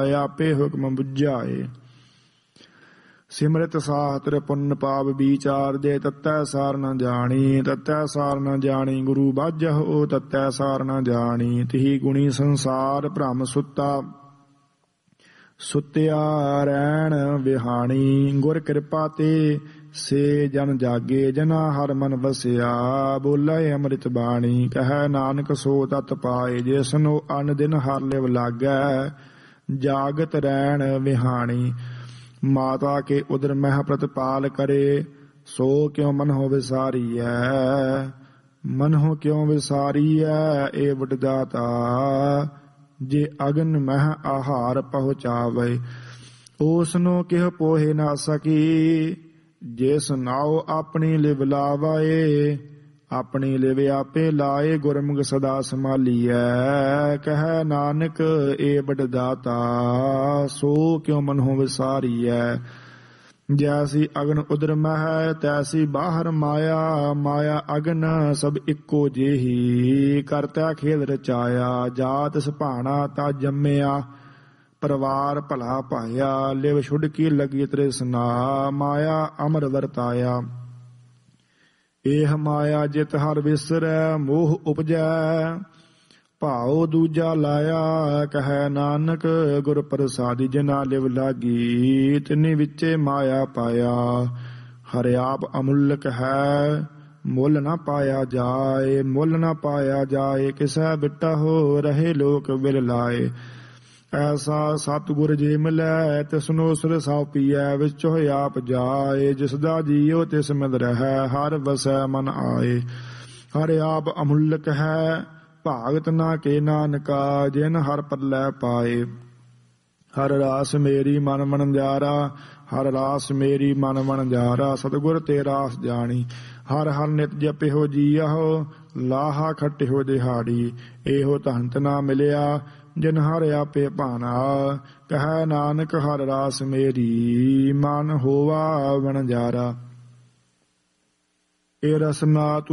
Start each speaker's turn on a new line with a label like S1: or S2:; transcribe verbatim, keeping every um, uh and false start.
S1: आपे हुक्म बुझाए। सिमरत शास्त्र पुण्य पाप विचार दे तत्तै सार न जानी। तत्तै सार न जानी गुरु बाझह ओ तत्तै सार न जानी। तिहि गुणी संसार भ्रम सुता सुत्या रैण विहाणी। गुर कृपा ते से जन जागे जना हर मन वसिया। बोले अमृत बाणी कह नानक सो तत पाए। जिसनो अन दिन हर लिव लागै जागत रैण विहाणी। माता के उदर मह प्रतिपाल करे सो क्यों मन हो विसारी है। मन हो क्यों विसारी है ए वडदाता। जे अगन मह आहार पहुँचावे उसनो किह पोहे ना सकी। जिस नाव अपनी लिव लावाए अपनी लिव आपे लाए। गुरमुख सदा संभालिए कह नानक ए वडदाता। सो क्यों मन हो विसारी है। जैसी अगन उदर मह तैसी बाहर माया। माया अगन सब इक्को जेही करता खेल रचाया। जात सुभाना ता जम्मिया परिवार भला पाया। लिव छुड़की लगी तृष्णा माया अमर वरताया। एह माया जित हर विसरै मोह उपजै। भाओ दूजा लाया कह नानक गुर प्रसादी। जना लिव लागी तिनि विचे माया पाया। हर आप अमुल्यक है मुल न पाया जाए। मुल न पाया जाए किसै बिटा हो रहे लोक विल लाए। ऐसा सतगुर जे मिलै तिसनो सिर साव पीऐ। विचो आप जाए जिसदा जियो तिस मिल रहै। हर वसै मन आए हर आप अमुल्यक है। भागत ना के नानका जिन हर परलै पाए। हर रास मेरी मन वणजारा हर रास मेरी मन वणजारा। सतगुर ते रास जानी हर हर नित जपिहो जियाहो। लाहा खटिहो दिहाड़ी एहो तहंत ना मिलिया। जिन हर आपे भाना कह नानक हर रास मेरी मन होवा वणजारा। ए रसना